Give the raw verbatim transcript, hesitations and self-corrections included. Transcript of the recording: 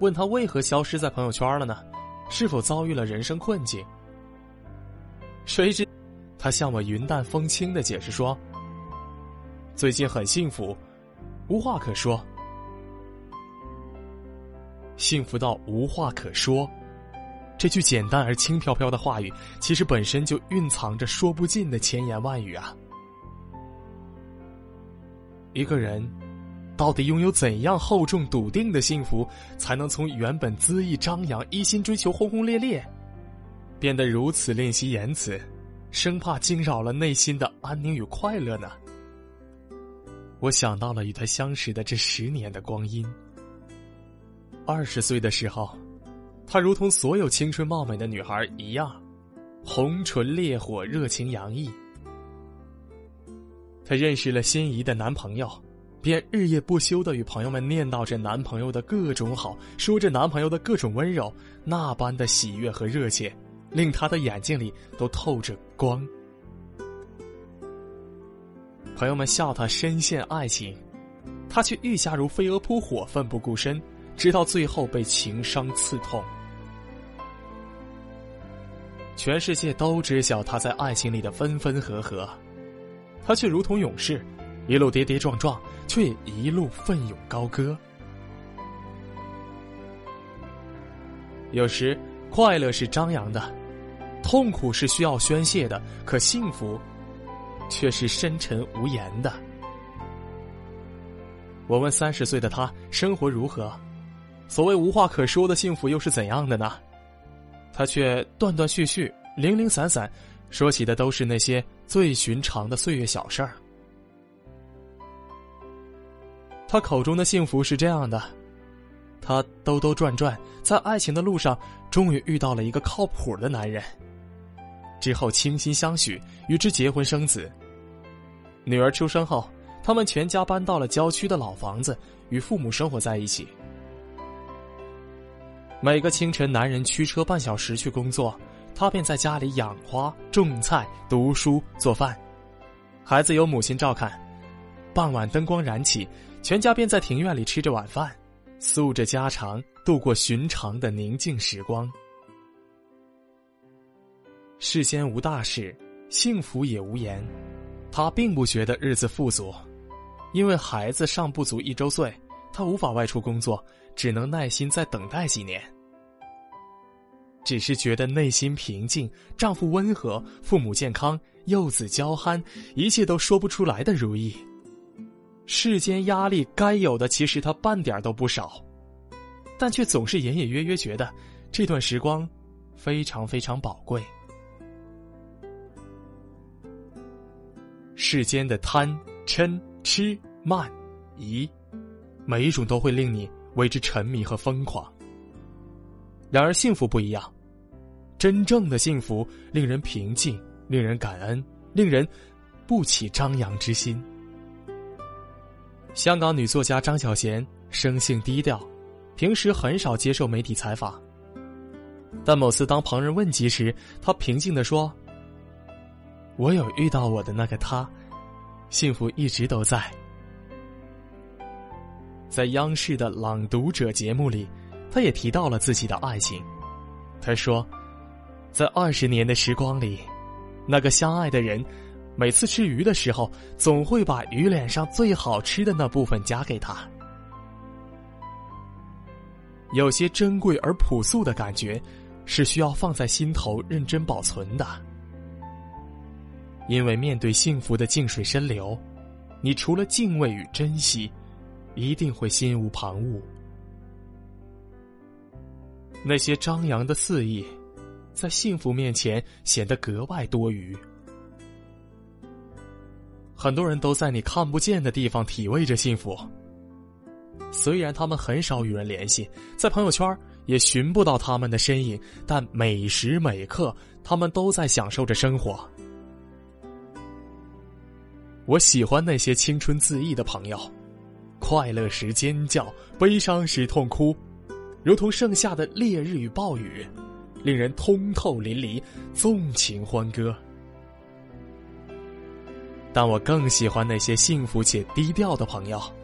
问他为何消失在朋友圈了呢？是否遭遇了人生困境？谁知他向我云淡风轻地解释说，最近很幸福，无话可说。幸福到无话可说，这句简单而轻飘飘的话语，其实本身就蕴藏着说不尽的千言万语啊。一个人到底拥有怎样厚重笃定的幸福，才能从原本恣意张扬、一心追求轰轰烈烈，变得如此吝惜言辞，生怕惊扰了内心的安宁与快乐呢？我想到了与他相识的这十年的光阴。二十岁的时候，她如同所有青春貌美的女孩一样，红唇烈火，热情洋溢。她认识了心仪的男朋友，便日夜不休地与朋友们念叨着男朋友的各种好，说着男朋友的各种温柔，那般的喜悦和热切，令她的眼睛里都透着光。朋友们笑她深陷爱情，她却愈加如飞蛾扑火，奋不顾身，直到最后被情伤刺痛。全世界都知晓她在爱情里的分分合合，她却如同勇士，一路跌跌撞撞，却也一路奋勇高歌。有时快乐是张扬的，痛苦是需要宣泄的，可幸福却是深沉无言的。我问三十岁的他生活如何，所谓无话可说的幸福又是怎样的呢？他却断断续续，零零散散，说起的都是那些最寻常的岁月小事儿。他口中的幸福是这样的，他兜兜转转，在爱情的路上终于遇到了一个靠谱的男人，之后倾心相许，与之结婚生子。女儿出生后，他们全家搬到了郊区的老房子，与父母生活在一起。每个清晨，男人驱车半小时去工作，他便在家里养花、种菜、读书、做饭，孩子由母亲照看。傍晚灯光燃起，全家便在庭院里吃着晚饭，诉着家常，度过寻常的宁静时光。世间无大事，幸福也无言。他并不觉得日子富足，因为孩子尚不足一周岁，他无法外出工作，只能耐心再等待几年。只是觉得内心平静，丈夫温和，父母健康，幼子娇憨，一切都说不出来的如意。世间压力该有的其实他半点都不少，但却总是隐隐约约觉得这段时光非常非常宝贵。世间的贪、嗔、痴、慢、疑，每一种都会令你为之沉迷和疯狂。然而幸福不一样，真正的幸福令人平静，令人感恩，令人不起张扬之心。香港女作家张小娴生性低调，平时很少接受媒体采访，但某次当旁人问及时，她平静地说，我有遇到我的那个他，幸福一直都在。在央视的《朗读者》节目里，他也提到了自己的爱情。他说，在二十年的时光里，那个相爱的人每次吃鱼的时候，总会把鱼脸上最好吃的那部分夹给他。有些珍贵而朴素的感觉，是需要放在心头认真保存的。因为面对幸福的静水深流，你除了敬畏与珍惜，一定会心无旁骛。那些张扬的肆意，在幸福面前显得格外多余。很多人都在你看不见的地方体味着幸福，虽然他们很少与人联系，在朋友圈也寻不到他们的身影，但每时每刻他们都在享受着生活。我喜欢那些青春恣意的朋友，快乐时尖叫，悲伤时痛哭，如同盛夏的烈日与暴雨，令人通透淋漓，纵情欢歌。但我更喜欢那些幸福且低调的朋友，